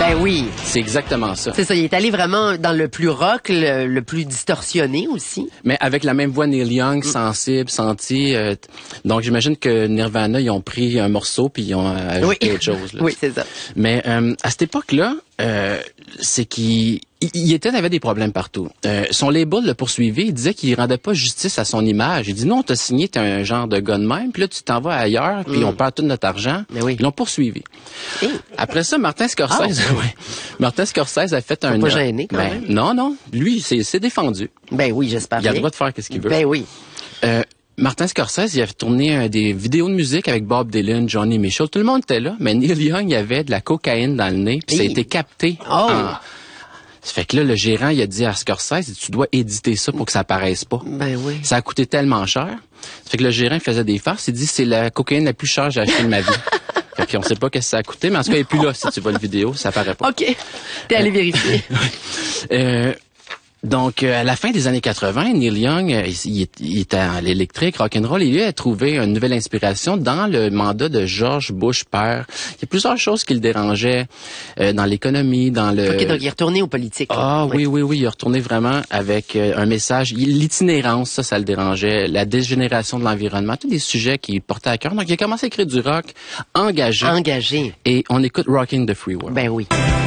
Ben oui. C'est exactement ça. C'est ça, il est allé vraiment dans le plus rock, le plus distorsionné aussi. Mais avec la même voix Neil Young, sensible, senti. Donc j'imagine que Nirvana, ils ont pris un morceau puis ils ont ajouté autre chose. Là. Oui, c'est ça. Mais à cette époque-là, c'est qu'il avait des problèmes partout. Son label le poursuivait, il disait qu'il rendait pas justice à son image. Il dit non, t'as signé, t'es un genre de gars de même, puis là tu t'en vas ailleurs, puis on perd tout notre argent. Mais oui. Ils l'ont poursuivi. Après ça, Martin Scorsese, Martin Scorsese a fait un. Pas gêné quand même. Non, lui, c'est défendu. Ben oui, j'espère. Il a le droit de faire ce qu'il veut. Ben oui. Martin Scorsese, il a tourné des vidéos de musique avec Bob Dylan, Johnny Mitchell. Tout le monde était là, mais Neil Young, il avait de la cocaïne dans le nez, puis ça a été capté. Ça fait que là, le gérant, il a dit à Scorsese, tu dois éditer ça pour que ça apparaisse pas. Ben oui. Ça a coûté tellement cher. Ça fait que le gérant, il faisait des farces. Il dit, c'est la cocaïne la plus chère que j'ai achetée de ma vie. Fait que on sait pas qu'est-ce que ça a coûté, mais en tout cas, il est plus là. Si tu vois la vidéo, ça apparaît pas. OK. T'es allé vérifier. Donc, à la fin des années 80, Neil Young, il était à l'électrique, rock'n'roll, et lui a trouvé une nouvelle inspiration dans le mandat de George Bush père. Il y a plusieurs choses qui le dérangeaient dans l'économie, dans le... OK, donc il est retourné aux politiques. Oui, il est retourné vraiment avec un message. L'itinérance, ça le dérangeait, la dégénération de l'environnement, tous des sujets qui portaient à cœur. Donc, il a commencé à écrire du rock engagé. Engagé. Et on écoute Rocking the Free World. Ben oui.